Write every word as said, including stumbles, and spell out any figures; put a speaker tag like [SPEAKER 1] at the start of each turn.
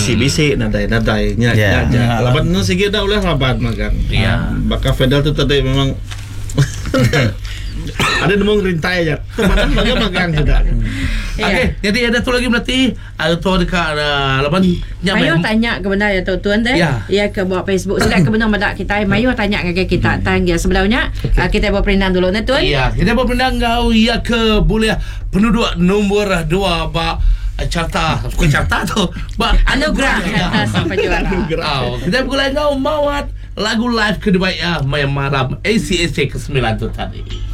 [SPEAKER 1] Bisik-bisik nadai-nadai nya
[SPEAKER 2] Ya.
[SPEAKER 1] nya. Laban nu sige dah ulah rabat makan.
[SPEAKER 3] Ya.
[SPEAKER 1] Baka Fedal tu tadi memang ada demong rintai aja. Teman baga magang sudah.
[SPEAKER 3] Okey, jadi ada tu lagi berarti ada tu dekat uh, laban
[SPEAKER 4] Mayu tanya ke benar ya tuan teh.
[SPEAKER 3] Ya.
[SPEAKER 4] Ya ke buat Facebook. Sudah ke benar madak kita. Mayu tanya ke kita tangga sebenarnya uh, kita buat perindang dulu ni tuan.
[SPEAKER 3] Ya, kita berpindah kau ya ke boleh penduduk nombor dua ba carta, bukan carta tu. Ba
[SPEAKER 4] Anugerah kata sampai juara.
[SPEAKER 3] Oh, kita boleh kau mawat lagu live kedua ya malam A C S C ke sembilan tu tadi.